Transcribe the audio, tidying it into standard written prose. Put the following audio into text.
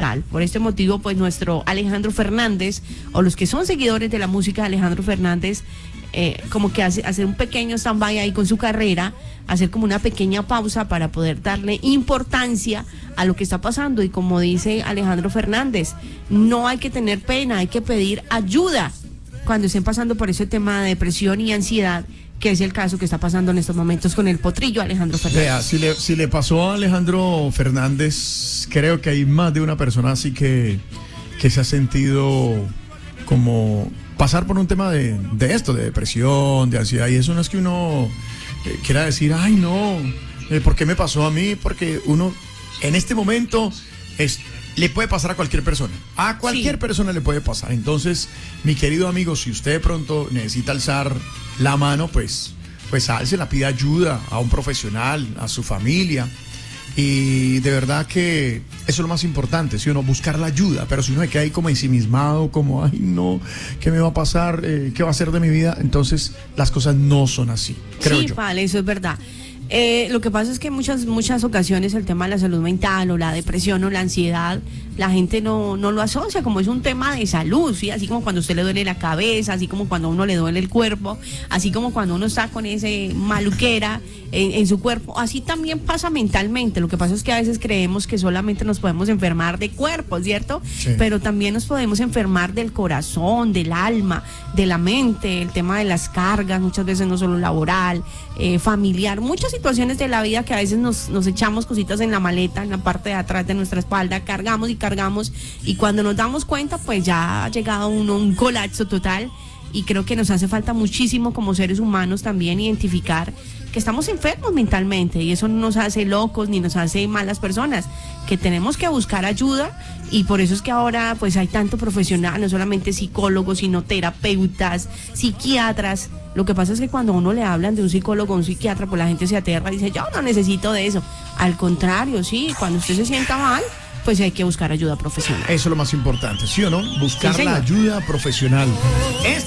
musical. Por este motivo, pues nuestro Alejandro Fernández, o los que son seguidores de la música de Alejandro Fernández, como que hacer un pequeño stand-by ahí con su carrera, hacer como una pequeña pausa para poder darle importancia a lo que está pasando. Y como dice Alejandro Fernández, no hay que tener pena, hay que pedir ayuda cuando estén pasando por ese tema de depresión y ansiedad, que es el caso que está pasando en estos momentos con el potrillo Alejandro Fernández. Vea, si le pasó a Alejandro Fernández, creo que hay más de una persona así que se ha sentido como pasar por un tema de esto, de depresión, de ansiedad, y eso no es que uno quiera decir, ay no, ¿por qué me pasó a mí? Porque uno en este momento le puede pasar a cualquier persona. A cualquier persona le puede pasar. Entonces, mi querido amigo, si usted de pronto necesita alzar la mano, pues álcela, pida ayuda a un profesional, a su familia. Y de verdad que eso es lo más importante, ¿sí o no? Buscar la ayuda. Pero si uno se queda ahí como ensimismado, como, ay no, ¿qué me va a pasar? ¿Qué va a hacer de mi vida? Entonces, las cosas no son así, creo yo. Sí, vale, eso es verdad. Lo que pasa es que en muchas ocasiones el tema de la salud mental o la depresión o la ansiedad, la gente no lo asocia como es un tema de salud, ¿sí? Así como cuando a usted le duele la cabeza, así como cuando a uno le duele el cuerpo, así como cuando uno está con ese maluquera en su cuerpo, así también pasa mentalmente. Lo que pasa es que a veces creemos que solamente nos podemos enfermar de cuerpo, ¿cierto? Sí. Pero también nos podemos enfermar del corazón, del alma, de la mente, el tema de las cargas, muchas veces no solo laboral, familiar, muchas situaciones de la vida que a veces nos echamos cositas en la maleta, en la parte de atrás de nuestra espalda, cargamos, y cuando nos damos cuenta, pues ya ha llegado un colapso total. Y creo que nos hace falta muchísimo como seres humanos también identificar que estamos enfermos mentalmente, y eso no nos hace locos ni nos hace malas personas, que tenemos que buscar ayuda. Y por eso es que ahora pues hay tanto profesional, no solamente psicólogos, sino terapeutas, psiquiatras. Lo que pasa es que cuando a uno le hablan de un psicólogo o un psiquiatra, pues la gente se aterra y dice, yo no necesito de eso. Al contrario, sí, cuando usted se sienta mal, pues hay que buscar ayuda profesional. Eso es lo más importante, ¿sí o no? Buscar la ayuda profesional.